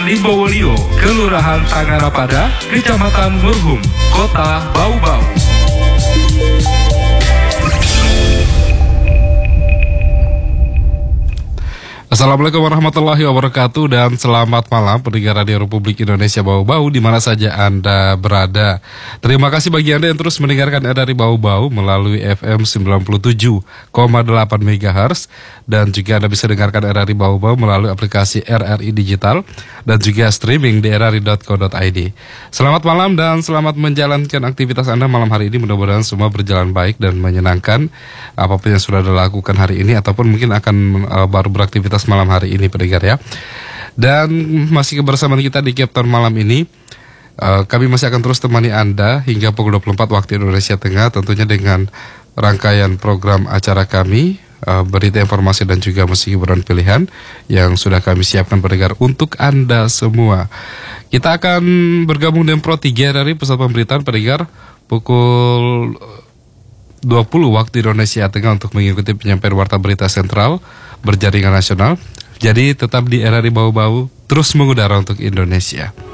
Libowolio, Kelurahan Tangarapada, Kecamatan Murhum, Kota Bau-Bau. Assalamualaikum warahmatullahi wabarakatuh dan selamat malam pendengar Radio Republik Indonesia Bau-Bau di mana saja Anda berada. Terima kasih bagi Anda yang terus mendengarkan RRI Bau-Bau melalui FM 97,8 MHz dan juga Anda bisa dengarkan RRI Bau-Bau melalui aplikasi RRI Digital dan juga streaming di rri.co.id. Selamat malam dan selamat menjalankan aktivitas Anda malam hari ini. Mudah-mudahan semua berjalan baik dan menyenangkan apapun yang sudah dilakukan hari ini ataupun mungkin akan baru beraktivitas malam hari ini pendengar ya. Dan masih kebersamaan kita di Captain malam ini, kami masih akan terus temani Anda hingga pukul 24 waktu Indonesia Tengah, tentunya dengan rangkaian program acara kami, berita informasi dan juga musik hiburan pilihan yang sudah kami siapkan pendengar untuk Anda semua. Kita akan bergabung dengan Pro 3 dari Pusat Pemberitaan pendengar pukul 20 waktu Indonesia Tengah untuk mengikuti penyampaian warta berita sentral berjaringan nasional. Jadi tetap di RRI Bau-Bau terus mengudara untuk Indonesia.